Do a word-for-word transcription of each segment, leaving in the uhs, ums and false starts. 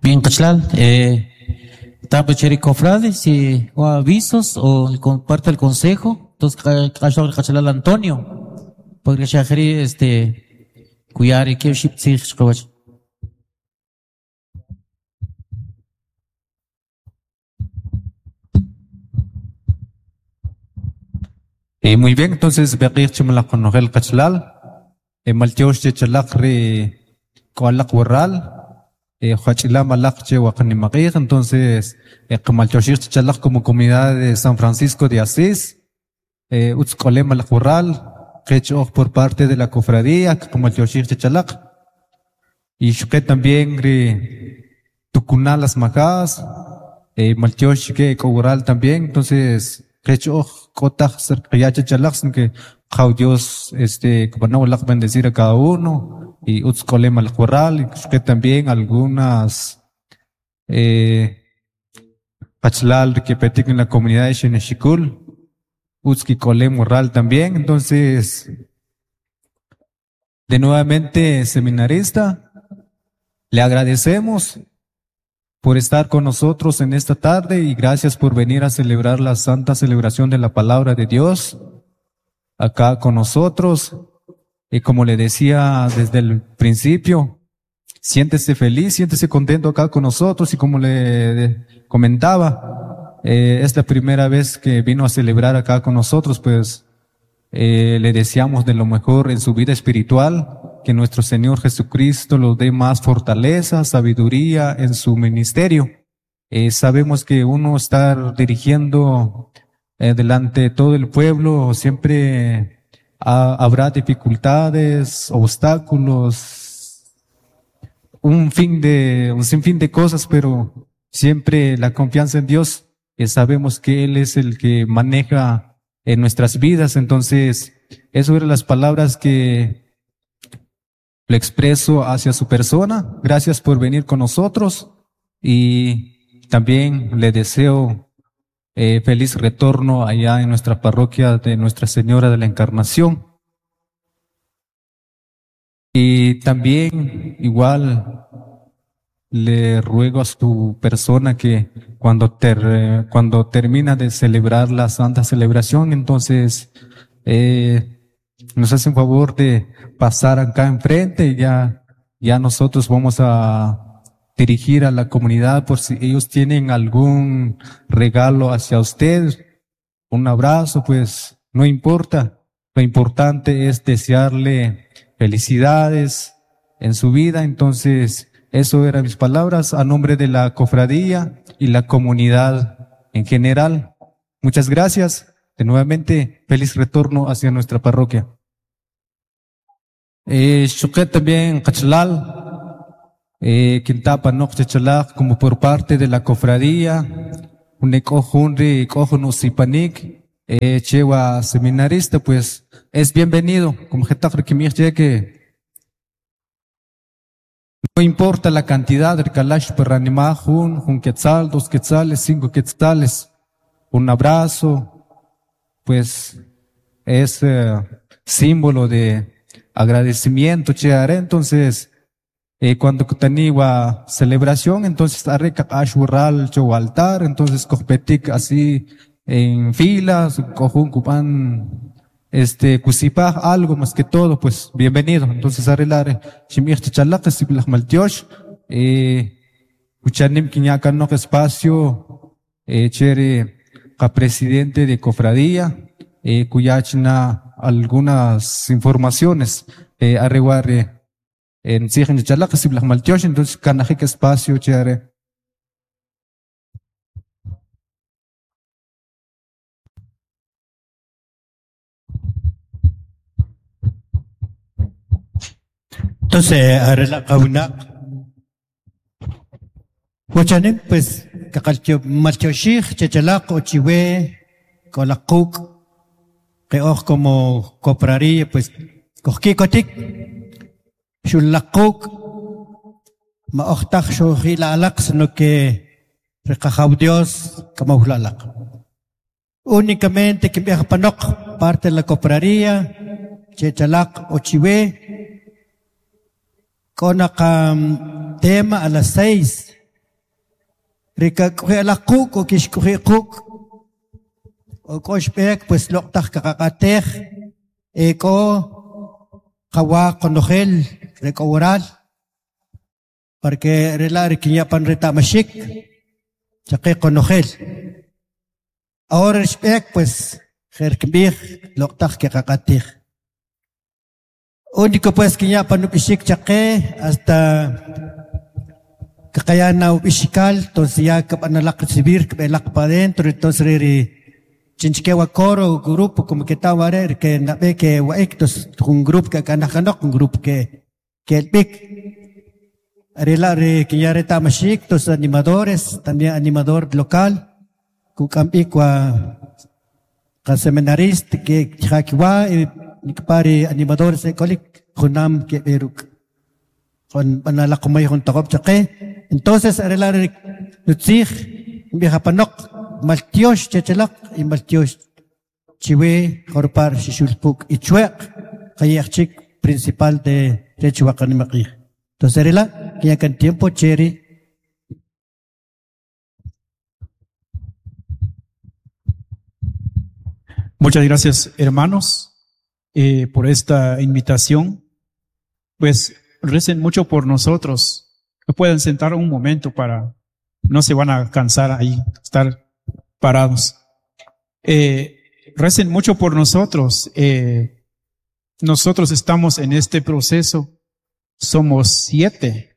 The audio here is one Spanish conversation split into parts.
Bien, Cachlal, eh, Tapa Cheri Cofrade, si o avisos o el con- parte del consejo, entonces Cachlal Cachlal Antonio, porque Shahri, este, cuidar y que ship sich kawach. Eh, muy bien, entonces, Beqir Chimala con Nogel Cachlal, eh, Maltiosh de Chalakri Koalak Warral, eh, Huachila Malakche Wakanimaqir, entonces, eh, Maltiosh Chalak como comunidad de San Francisco de Asís, eh, Utzkolem Malak Warral, hecho por parte de la cofradía, como Maltiosh de Chalak, y Shuket también, Gri Tucunalas Majas, eh, Maltiosh que Kogural también, entonces, hecho Kotak Cercayacha Chalaksen que Jau Dios, este, como no la bendecir a cada uno, y Utzkolem al Corral, y que también algunas, eh, Pachlal que practican en la comunidad de Sheneshikul, Utzki Kolem Corral también, entonces, de nuevamente seminarista, le agradecemos por estar con nosotros en esta tarde y gracias por venir a celebrar la santa celebración de la palabra de Dios acá con nosotros. Y como le decía desde el principio, siéntese feliz, siéntese contento acá con nosotros y como le comentaba, eh, es la primera vez que vino a celebrar acá con nosotros, pues eh, le deseamos de lo mejor en su vida espiritual, que nuestro Señor Jesucristo lo dé más fortaleza, sabiduría en su ministerio. Eh, sabemos que uno está dirigiendo eh, delante de todo el pueblo, siempre ha- habrá dificultades, obstáculos, un fin de, un sinfín de cosas, pero siempre la confianza en Dios, eh, sabemos que Él es el que maneja en nuestras vidas. Entonces, eso eran las palabras que le expreso hacia su persona. Gracias por venir con nosotros y también le deseo eh, feliz retorno allá en nuestra parroquia de Nuestra Señora de la Encarnación. Y también igual le ruego a su persona que cuando, ter- cuando termina de celebrar la santa celebración, entonces eh, nos hace un favor de pasar acá enfrente y ya, ya nosotros vamos a dirigir a la comunidad por si ellos tienen algún regalo hacia usted, un abrazo, pues no importa. Lo importante es desearle felicidades en su vida. Entonces, eso eran mis palabras a nombre de la cofradía y la comunidad en general. Muchas gracias. De nuevamente, feliz retorno hacia nuestra parroquia. Eh, Shuket también, Cachalal, eh, Quintapa Noche Chalak, como por parte de la cofradía, Unekojunri, Kojonusipanik, eh, Chewa seminarista, pues es bienvenido, como Getakre que no importa la cantidad de Kalash per animar, un, un quetzal, dos quetzales, cinco quetzales, un abrazo, pues es eh, símbolo de agradecimiento, Cheare. Entonces, eh, cuando tenía celebración, entonces arreca ashurral cho altar, entonces copetic así en filas, cojun cupan este cusipa algo más que todo, pues bienvenido. Entonces arreglar chimir chalaca siblah maltiosh, eh uchanim quiñaca no espacio, eh chere ca presidente de cofradía, eh cuyachna algunas informaciones, eh arreglar eh, en Sijen de Chalak, si Blah Maltiosh, entonces Kanajik espacio, chévere. Entonces, arregla kauna. Huachanim, pues, kakalcho malchoshich, chechalak, ochiwe, kolakuk, que oj como copraría, pues, kohkikotik, shulakuk, ma ojtak shohila alak, sino que recajau Dios, como uhlalak. Únicamente que viaja panok, parte de la copraría, chechalak, ochiwe, con acá tema a las seis Rika kuhi la kuk o kish kuhi kuk. O koshbek pues loktak kakakatech. Eko kawa konogel reka oral. Porque rela rikinyapan reta mashik. Chake konogel. Ahora respect pues jerkbih loktak kakakatech. Único pues kinyapan upishik chake hasta kakayahan na upisikal, entonces ya kapanalak recibir, kabelak pa dentro, entonces riri, chinchike wa koro, grupo, como que ta warer, que nabe que waik, entonces un grupo que kanakanok, un grupo que, que el pic. Arila re, que ya reta mashik, entonces animadores, también animador local, kukampi kwa, ka seminarista, que chakiwa, y nikpari animadores ecolik, junam que beruk. Con panalakumay con takop chake. Entonces, arela nutzig, bihapanok, maltios, chachalak, y maltios, chiwe, jorpar, shishulpuk, y chuek, kayachik principal de Rechuacanimaki. Entonces, arela, que ya can tiempo, cheri. Muchas gracias, hermanos, eh, por esta invitación. Pues, recen mucho por nosotros. Pueden sentar un momento para, no se van a cansar ahí, estar parados. Eh, recen mucho por nosotros. Eh, nosotros estamos en este proceso. Somos siete.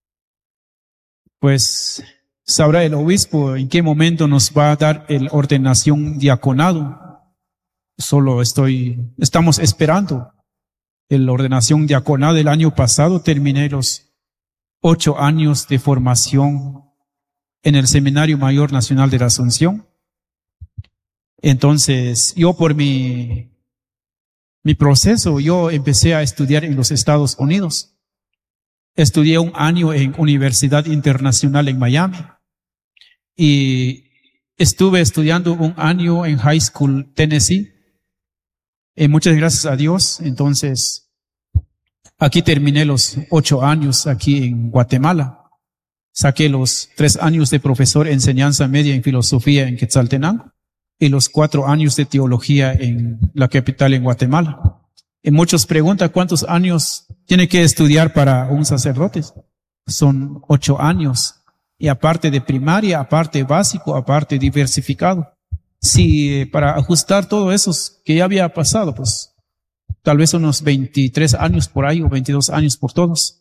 Pues sabrá el obispo en qué momento nos va a dar el ordenación diaconado. Solo estoy, estamos esperando el ordenación diaconado. El año pasado terminé los ocho años de formación en el Seminario Mayor Nacional de la Asunción. Entonces, yo por mi, mi proceso, yo empecé a estudiar en los Estados Unidos. Estudié un año en Universidad Internacional en Miami. Y estuve estudiando un año en High School, Tennessee. Y muchas gracias a Dios. Entonces, aquí terminé los ocho años aquí en Guatemala. Saqué los tres años de profesor en enseñanza media en filosofía en Quetzaltenango y los cuatro años de teología en la capital en Guatemala. Y muchos preguntan cuántos años tiene que estudiar para un sacerdote. Son ocho años. Y aparte de primaria, aparte básico, aparte diversificado. Si para ajustar todo eso que ya había pasado, pues tal vez unos veintitrés años por ahí o veintidós años por todos.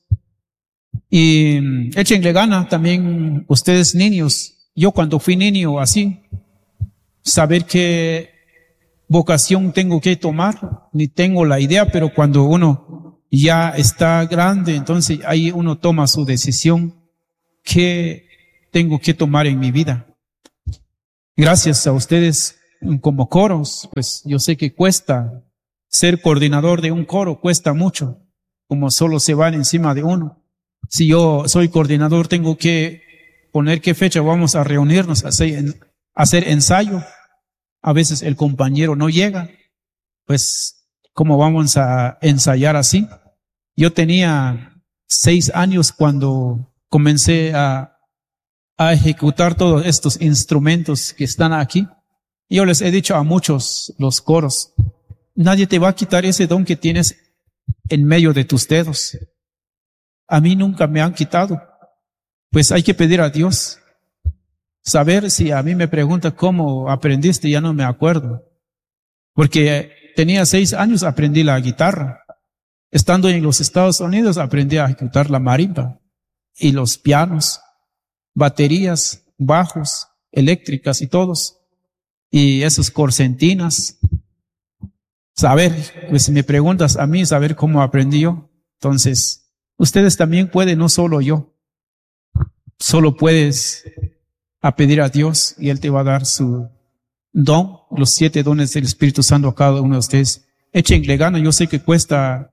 Y échenle gana también ustedes niños. Yo cuando fui niño así, saber qué vocación tengo que tomar, ni tengo la idea, pero cuando uno ya está grande, entonces ahí uno toma su decisión, qué tengo que tomar en mi vida. Gracias a ustedes como coros, pues yo sé que cuesta. Ser coordinador de un coro cuesta mucho, como solo se van encima de uno. Si yo soy coordinador, tengo que poner qué fecha vamos a reunirnos, a hacer, a hacer ensayo. A veces el compañero no llega, pues, ¿cómo vamos a ensayar así? Yo tenía seis años cuando comencé a, a ejecutar todos estos instrumentos que están aquí. Yo les he dicho a muchos los coros, nadie te va a quitar ese don que tienes en medio de tus dedos. A mí nunca me han quitado. Pues hay que pedir a Dios. Saber si a mí me pregunta cómo aprendiste, ya no me acuerdo. Porque tenía seis años, aprendí la guitarra. Estando en los Estados Unidos, aprendí a ejecutar la marimba y los pianos, baterías, bajos, eléctricas y todos. Y esos corcentinas. Saber, pues si me preguntas a mí, saber cómo aprendí yo. Entonces, ustedes también pueden, no solo yo. Solo puedes a pedir a Dios y Él te va a dar su don, los siete dones del Espíritu Santo a cada uno de ustedes. Échenle gana, yo sé que cuesta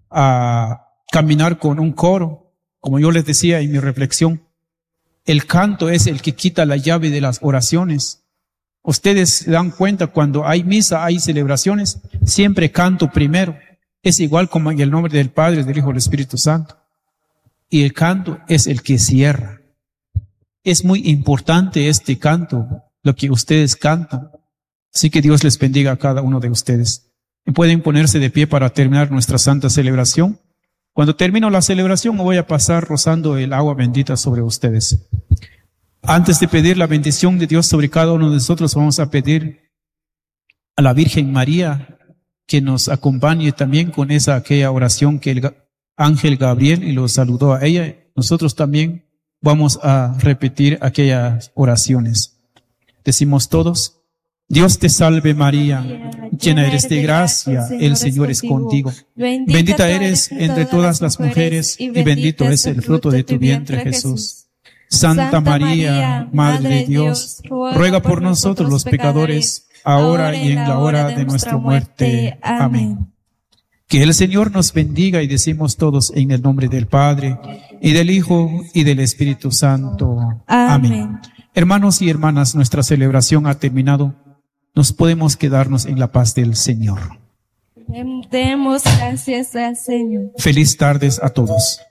a caminar con un coro, como yo les decía en mi reflexión. El canto es el que quita la llave de las oraciones. Ustedes se dan cuenta cuando hay misa, hay celebraciones, siempre canto primero. Es igual como en el nombre del Padre, del Hijo y del Espíritu Santo. Y el canto es el que cierra. es muy importante este canto, lo que ustedes cantan. Así que Dios les bendiga a cada uno de ustedes. Y pueden ponerse de pie para terminar nuestra santa celebración. Cuando termino la celebración, voy a pasar rozando el agua bendita sobre ustedes. Antes de pedir la bendición de Dios sobre cada uno de nosotros, vamos a pedir a la Virgen María que nos acompañe también con esa aquella oración que el ángel Gabriel y lo saludó a ella. Nosotros también vamos a repetir aquellas oraciones. Decimos todos: Dios te salve María, llena eres de gracia, el Señor es contigo. Bendita eres entre todas las mujeres y bendito es el fruto de tu vientre Jesús. Santa María, Madre de Dios, ruega por nosotros los pecadores, ahora y en la hora de nuestra muerte. Amén. Que el Señor nos bendiga, y decimos todos en el nombre del Padre, y del Hijo, y del Espíritu Santo. Amén. Hermanos y hermanas, nuestra celebración ha terminado. Nos podemos quedarnos en la paz del Señor. Demos gracias al Señor. Feliz tardes a todos.